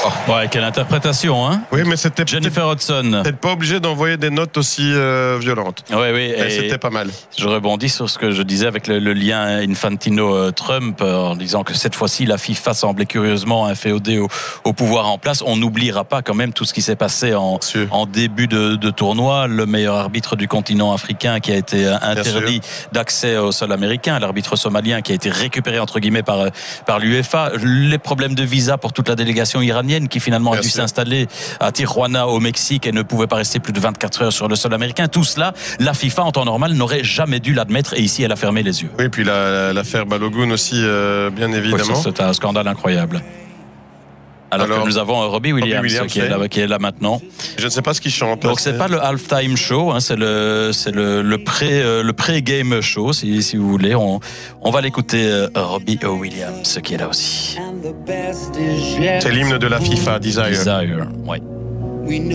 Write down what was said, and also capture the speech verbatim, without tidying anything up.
Oh. Ouais, quelle interprétation, hein. Oui, mais c'était Jennifer Hudson. Peut-être pas obligé d'envoyer des notes aussi euh, violentes. Oui, oui. Et c'était pas mal. Je rebondis sur ce que je disais avec le, le lien Infantino-Trump euh, en disant que cette fois-ci, la FIFA semblait curieusement inféodée au, au pouvoir en place. On n'oubliera pas quand même tout ce qui s'est passé en, en début de, de tournoi. Le meilleur arbitre du continent africain qui a été interdit d'accès au sol américain, l'arbitre somalien qui a été récupéré entre guillemets par, par l'UEFA. Les problèmes de visa pour toute la délégation iranienne qui finalement Bien a dû sûr. s'installer à Tijuana au Mexique et ne pouvait pas rester plus de vingt-quatre heures sur le sol américain. Tout cela, la FIFA en temps normal n'aurait jamais dû l'admettre et ici elle a fermé les yeux. Oui, puis la, l'affaire Balogun aussi, euh, bien évidemment. Oui, c'est un scandale incroyable. Alors, Alors que nous avons Robbie Williams, Robbie Williams qui, est là, qui est là maintenant. Je ne sais pas ce qu'il chante. Donc c'est pas le halftime show, hein, c'est le c'est le le pré euh, le pré-game show si si vous voulez. On on va l'écouter euh, Robbie Williams qui est là aussi. C'est l'hymne de la FIFA, Desire. Desire, ouais.